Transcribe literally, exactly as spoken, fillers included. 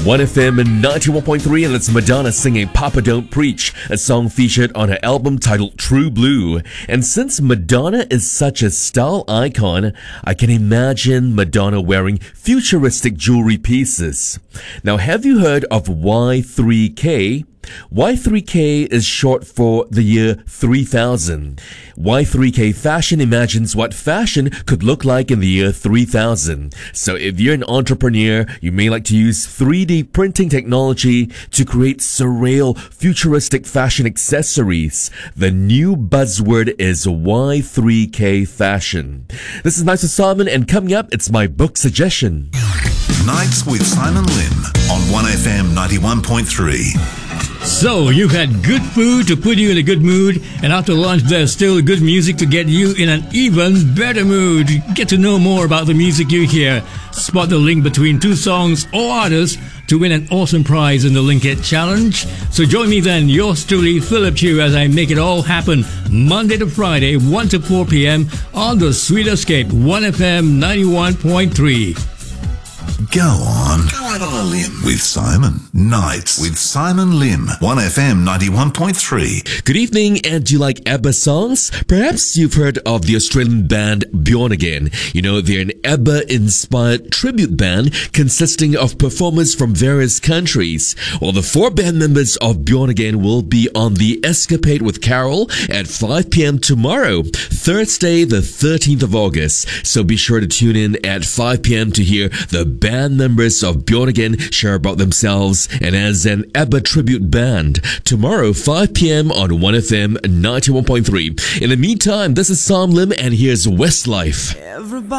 one F M ninety-one point three, and it's Madonna singing Papa Don't Preach, a song featured on her album titled True Blue. And since Madonna is such a style icon, I can imagine Madonna wearing futuristic jewelry pieces. Now, have you heard of Y three K? Y three K is short for the year three thousand. Y three K fashion imagines what fashion could look like in the year three thousand. So if you're an entrepreneur, you may like to use three D printing technology to create surreal, futuristic fashion accessories. The new buzzword is Y three K fashion. This is Nights with Simon, and coming up, it's my book suggestion. Nights with Simon Lim on one F M ninety-one point three. So, you've had good food to put you in a good mood, and after lunch there's still good music to get you in an even better mood. Get to know more about the music you hear. Spot the link between two songs or artists to win an awesome prize in the Link It Challenge. So join me then, yours truly, Philip Chu, as I make it all happen Monday to Friday, one to four p.m. on the Sweet Escape, one F M ninety-one point three. Go on. Go on a limb with Simon. Nights with Simon Lim. one F M ninety-one point three. Good evening, and do you like ABBA songs? Perhaps you've heard of the Australian band Bjorn Again. You know, they're an ABBA-inspired tribute band consisting of performers from various countries. Well, the four band members of Bjorn Again will be on the Escapade with Carol at five p.m. tomorrow, Thursday the thirteenth of August. So be sure to tune in at five p.m. to hear the band members of Bjorn Again share about themselves and as an ABBA tribute band. Tomorrow, five p.m. on one F M ninety-one point three. In the meantime, this is Sam Lim, and here's Westlife. Everybody